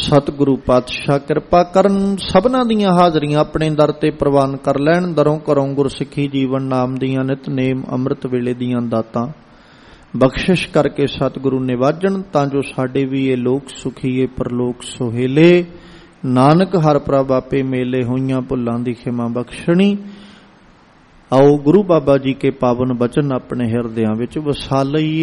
ਸਤਿਗੁਰੂ ਪਾਤਸ਼ਾਹ ਕਿਰਪਾ ਕਰਨ, ਸਭਨਾਂ ਦੀਆਂ ਹਾਜ਼ਰੀਆਂ ਆਪਣੇ ਦਰ ਤੇ ਪ੍ਰਵਾਨ ਕਰ ਲੈਣ। ਦਰੋਂ ਘਰੋਂ ਗੁਰਸਿੱਖੀ ਜੀਵਨ ਨਾਮ ਦੀਆਂ ਨਿਤਨੇਮ ਅੰਮ੍ਰਿਤ ਵੇਲੇ ਦੀਆਂ ਦਾਤਾਂ ਬਖਸ਼ਿਸ਼ ਕਰਕੇ ਸਤਿਗੁਰੂ ਨਿਵਾਜਣ, ਤਾਂ ਜੋ ਸਾਡੇ ਵੀ ਇਹ ਲੋਕ ਸੁਖੀਏ ਪਰਲੋਕ ਸੁਹੇਲੇ। ਨਾਨਕ ਹਰ ਪ੍ਰਭ ਆਪੇ ਮੇਲੇ, ਹੋਈਆਂ ਭੁੱਲਾਂ ਦੀ ਖਿਮਾ ਬਖਸ਼ਣੀ। ਆਓ ਗੁਰੂ ਬਾਬਾ ਜੀ ਕੇ ਪਾਵਨ ਬਚਨ ਆਪਣੇ ਹਿਰਦਿਆਂ ਵਿੱਚ ਵਸਾ ਲਈਏ।